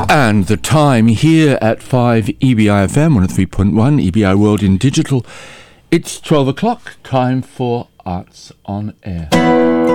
And the time here at 5 EBI FM 103.1 EBI World in Digital. It's 12 o'clock, time for Arts on Air.